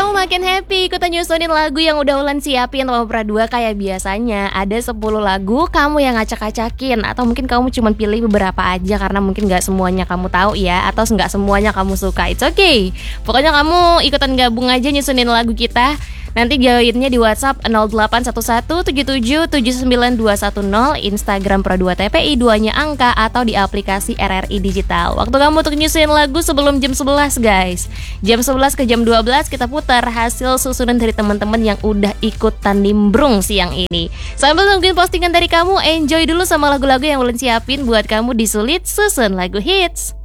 kamu makin happy ikutan nyusunin lagu yang udah Ulan siapin sama Pra 2. Kayak biasanya ada 10 lagu kamu yang ngacak-acakin, atau mungkin kamu cuma pilih beberapa aja karena mungkin gak semuanya kamu tahu ya, atau gak semuanya kamu suka. It's okay, pokoknya kamu ikutan gabung aja nyusunin lagu kita. Nanti joinnya di WhatsApp 081177792210, Instagram Pro 2 TPI 2-nya angka, atau di aplikasi RRI Digital. Waktu kamu untuk nyusuin lagu sebelum jam 11 guys. Jam 11 ke jam 12 kita putar hasil susunan dari teman-teman yang udah ikutan nimbrung siang ini. Sambil nungguin postingan dari kamu, enjoy dulu sama lagu-lagu yang Ulen siapin buat kamu di Sulit Susun Lagu Hits.